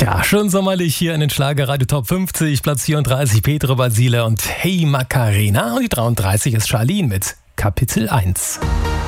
Ja, schön sommerlich hier in den Schlagerradio Top 50, Platz 34 Pedro Basile und Hey Macarena und die 33 ist Charlene mit Kapitel 1.